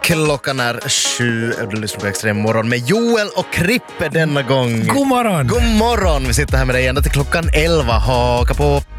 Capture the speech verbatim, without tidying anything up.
Klockan är sju, du lyssnar på Extrem morgon med Joel och Krippe denna gång. God morgon! God morgon! Vi sitter här med dig ända till klockan elva. Haka på